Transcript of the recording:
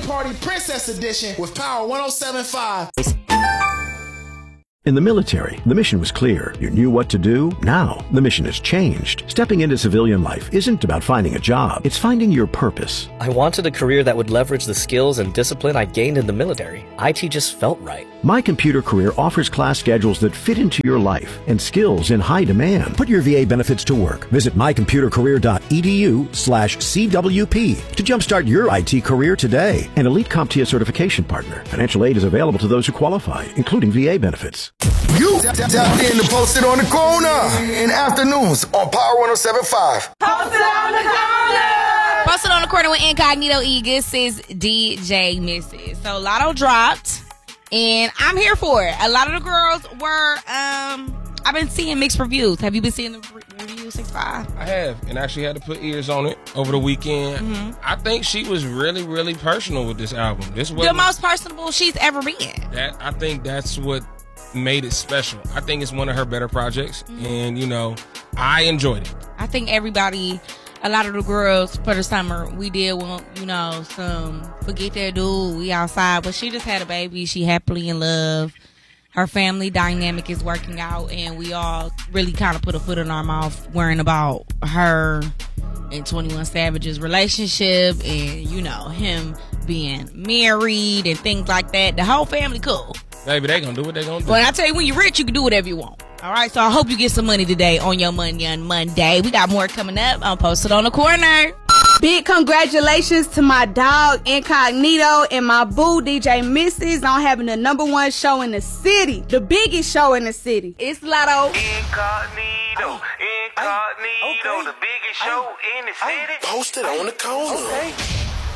Party Princess Edition with Power 107.5. In the military, the mission was clear. You knew what to do. Now, the mission has changed. Stepping into civilian life isn't about finding a job. It's finding your purpose. I wanted a career that would leverage the skills and discipline I gained in the military. IT just felt right. My Computer Career offers class schedules that fit into your life and skills in high demand. Put your VA benefits to work. Visit mycomputercareer.edu/CWP to jumpstart your IT career today. An Elite CompTIA certification partner. Financial aid is available to those who qualify, including VA benefits. You tap in to Post It on the Corner in afternoons on Power 107.5. Post It on the Corner. Post It on the Corner with Incognito E. This is DJ Mrs. So Lotto dropped, and I'm here for it. A lot of the girls were, I've been seeing mixed reviews. Have you been seeing the reviews, 6'5"? I have, and actually had to put ears on it over the weekend. Mm-hmm. I think she was really, really personal with this album. This was the most personable she's ever been. I think that's what made it special. I think it's one of her better projects, and I enjoyed it. I think everybody, a lot of the girls for the summer, we did want, some forget that dude, we outside, but she just had a baby. She happily in love. Her family dynamic is working out, and we all really kind of put a foot in our mouth worrying about her and 21 Savage's relationship and, him being married and things like that. The whole family cool. Baby, they gonna do what they gonna do. But I tell you, when you're rich, you can do whatever you want. All right, so I hope you get some money today on your Money on Monday. We got more coming up on Post It on the Corner. Big congratulations to my dog Incognito and my boo DJ Mrs. on having the #1 show in the city, the biggest show in the city. It's Lotto. Incognito, the biggest show in the city. Post It on the Corner. Okay.